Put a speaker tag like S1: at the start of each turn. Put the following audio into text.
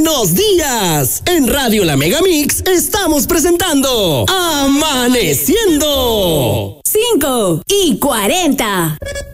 S1: ¡Buenos días! En Radio La Megamix estamos presentando Amaneciendo.
S2: 5:40.